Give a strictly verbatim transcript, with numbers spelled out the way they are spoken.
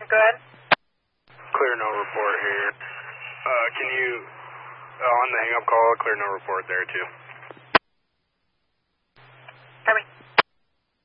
Go ahead. Clear no report here. Uh, can you, uh, on the hang-up call, clear no report there too?